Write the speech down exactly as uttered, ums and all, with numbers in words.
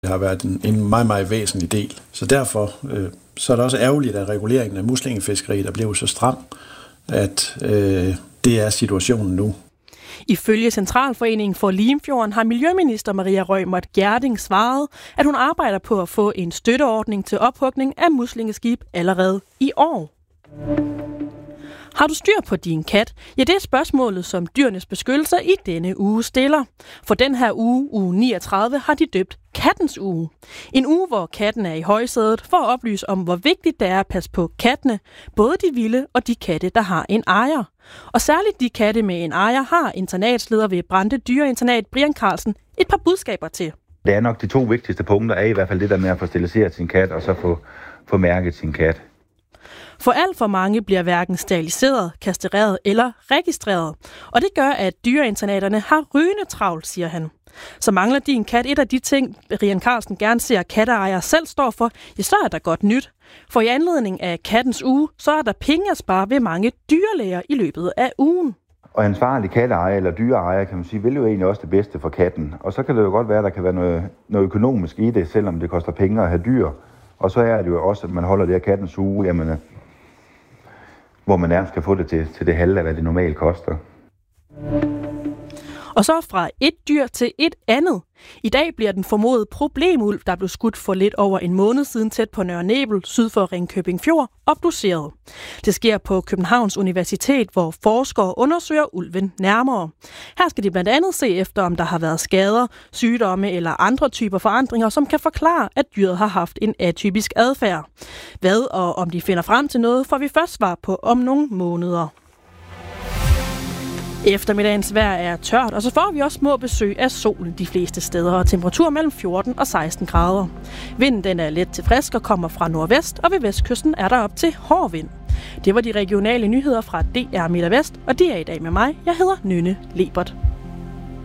Det har været en, en meget, meget væsentlig del. Så derfor øh, så er det også ærgerligt, at reguleringen af muslingefiskeri der blev så stram, at øh, det er situationen nu. Ifølge Centralforeningen for Limfjorden har Miljøminister Maria Reumert Gjerding svaret, at hun arbejder på at få en støtteordning til ophugning af muslingeskib allerede i år. Har du styr på din kat? Ja, det er spørgsmålet, som Dyrenes Beskyttelse i denne uge stiller. For den her uge, uge niogtredive, har de døbt Kattens Uge. En uge, hvor katten er i højsædet for at oplyse om, hvor vigtigt det er at passe på kattene, både de vilde og de katte, der har en ejer. Og særligt de katte med en ejer har internatsleder ved Brande Dyreinternat Brian Carlsen et par budskaber til. Det er nok de to vigtigste punkter, er i hvert fald det der med at få steriliseret sin kat, og så få, få mærket sin kat. For alt for mange bliver hverken steriliseret, kastreret eller registreret. Og det gør, at dyreinternaterne har rygende travlt, siger han. Så mangler din kat et af de ting, Brian Carlsen gerne ser, at katteejere selv står for, ja, så er der godt nyt. For i anledning af Kattens Uge, så er der penge at spare ved mange dyrlæger i løbet af ugen. Og ansvarlig katteejer eller dyreejer, kan man sige, vil jo egentlig også det bedste for katten. Og så kan det jo godt være, at der kan være noget, noget økonomisk i det, selvom det koster penge at have dyr. Og så er det jo også, at man holder det her Kattens Uge, jamen, hvor man nærmest kan få det til, til det halve af, hvad det normalt koster. Og så fra et dyr til et andet. I dag bliver den formodede problemulv, der blev skudt for lidt over en måned siden tæt på Nørre Nebel, syd for Ringkøbing Fjord, obduceret. Det sker på Københavns Universitet, hvor forskere undersøger ulven nærmere. Her skal de blandt andet se efter, om der har været skader, sygdomme eller andre typer forandringer, som kan forklare, at dyret har haft en atypisk adfærd. Hvad og om de finder frem til noget, får vi først svar på om nogle måneder. Eftermiddagens vejr er tørt, og så får vi også små besøg af solen de fleste steder, og temperatur mellem fjorten og seksten grader. Vinden den er let til frisk og kommer fra nordvest, og ved vestkysten er der op til hård vind. Det var de regionale nyheder fra D R Midt og Vest, og det er i dag med mig. Jeg hedder Nynne Lebert.